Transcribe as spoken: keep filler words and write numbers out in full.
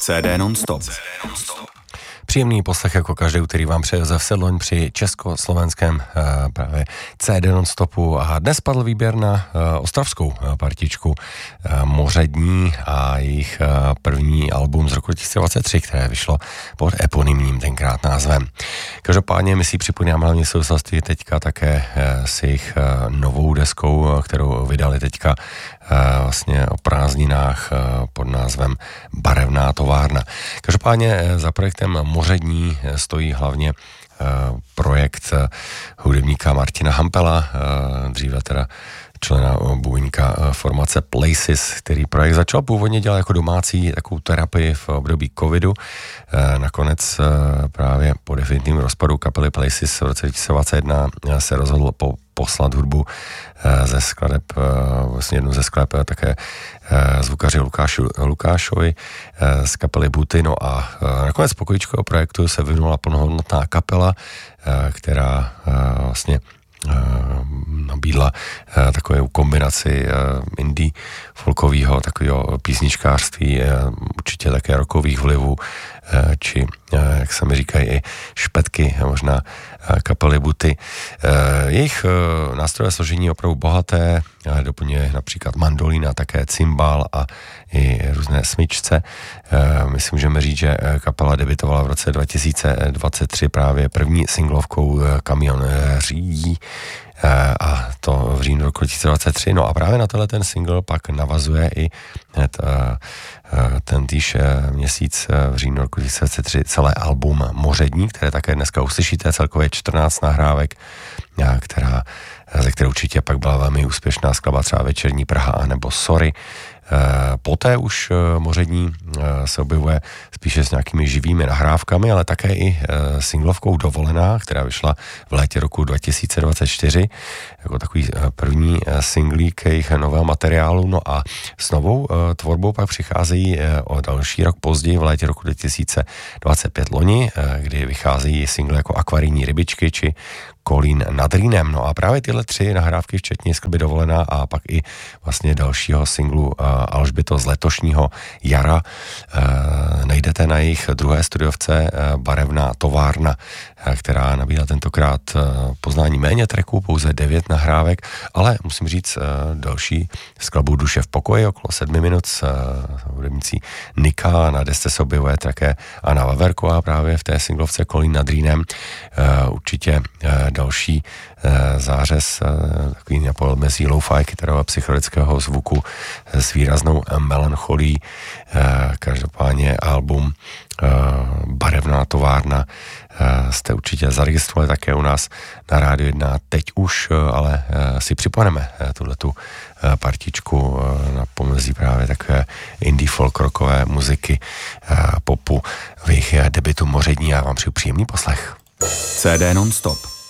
C D non-stop. Příjemný poslech jako každý, který vám přeje Josef Sedloň při československém uh, právě C D non-stopu. A dnes padl výběr na uh, ostravskou uh, partičku uh, Mořední a jejich uh, první album z roku dva tisíce dvacet tři, které vyšlo pod eponymním tenkrát názvem. Každopádně my si připomínáme hlavně souvislosti teďka také uh, s jejich uh, novou deskou, uh, kterou vydali teďka uh, vlastně o prázdninách uh, pod názvem Barevná továrna. Každopádně uh, za projektem Mořední stojí hlavně uh, projekt uh, hudebníka Martina Hampela, uh, dříve teda člena bubeníka uh, formace Places, který projekt začal původně dělat jako domácí takovou terapii v období covidu. Uh, nakonec uh, právě po definitivním rozpadu kapely Places v roce dva tisíce dvacet jedna uh, se rozhodl po poslat hudbu ze skladeb, vlastně jednu ze skladeb také zvukaři Lukášu, Lukášovi z kapely Buty. No a nakonec po kojíčkového projektu se vyvinula plnohodnotná kapela, která vlastně nabídla takovou kombinaci indie folkového takového písničkářství, určitě také rockových vlivů, či, jak se mi říkají, i špetky, možná kapely Buty. Jejich nástrojové složení je opravdu bohaté, doplňuje například mandolína, také cymbál a i různé smyčce. My si můžeme říct, že kapela debitovala v roce dva tisíce dvacet tři právě první singlovkou Kamion řídí, a to v říjnu roku dva tisíce dvacet tři. No a právě na tenhle ten single pak navazuje i hned ten týž měsíc v říjnu roku dva tisíce dvacet tři celé album Mořední, které také dneska uslyšíte, celkově čtrnáct nahrávek, která, ze které určitě pak byla velmi úspěšná skladba třeba Večerní Praha nebo Sorry. Poté už Mořední se objevuje spíše s nějakými živými nahrávkami, ale také i singlovkou Dovolená, která vyšla v létě roku dva tisíce dvacet čtyři jako takový první singlík jejich nového materiálu. No a s novou tvorbou pak přicházejí o další rok později v létě roku dva tisíce dvacet pět loni, kdy vycházejí single jako Akvarijní rybičky či Kolín nad Rýnem. No a právě tyhle tři nahrávky, včetně skladby Dovolená a pak i vlastně dalšího singlu Alžběto z letošního jara, najdete na jejich druhé studiovce Barevná továrna, která nabídá tentokrát poznání méně tracků, pouze devět nahrávek, ale musím říct další skladbu Duše v pokoji, okolo sedmi minut s hudebnicí Nika. Na desce se objevuje také Anna Vaverková právě v té singlovce Kolín nad Rýnem. Určitě další zářez, takový napolmezí lo-fi kytarového psychedelického zvuku s výraznou melancholí. Každopádně album Barevná továrna jste určitě zaregistrovali také u nás na Rádiu jedna. Teď už ale si připomeneme tuhletu partičku na pomezí právě takové indie folk rockové muziky, popu v jejich debutu Mořední. Já vám přeju příjemný poslech. C D non-stop.